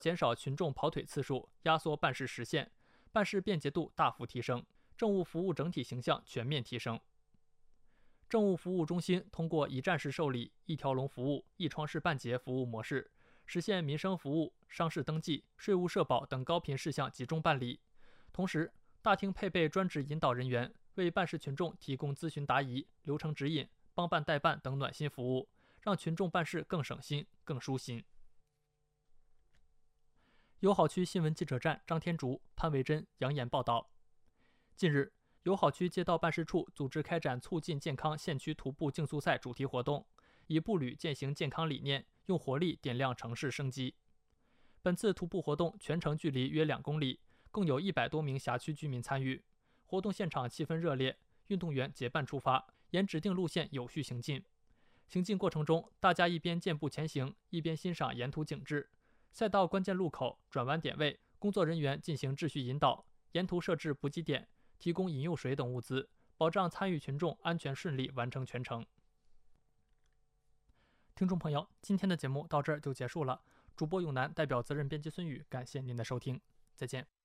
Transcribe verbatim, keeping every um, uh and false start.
减少群众跑腿次数，压缩办事时限，办事便捷度大幅提升，政务服务整体形象全面提升。政务服务中心通过一站式受理、一条龙服务、一窗式办结服务模式，实现民生服务、商事登记、税务社保等高频事项集中办理。同时，大厅配备专职引导人员，为办事群众提供咨询答疑、流程指引、帮办代办等暖心服务，让群众办事更省心、更舒心。友好区新闻记者站张天竺、潘维珍扬言报道。近日，友好区街道办事处组织开展促进健康县区徒步竞速赛主题活动，以步履践行健康理念，用活力点亮城市生机。本次徒步活动全程距离约两公里，共有一百多名辖区居民参与。活动现场气氛热烈，运动员结伴出发，沿指定路线有序行进。行进过程中，大家一边健步前行，一边欣赏沿途景致。赛道关键路口、转弯点位，工作人员进行秩序引导，沿途设置补给点，提供饮用水等物资，保障参与群众安全顺利完成全程。听众朋友，今天的节目到这儿就结束了。主播永南代表责任编辑孙宇，感谢您的收听，再见。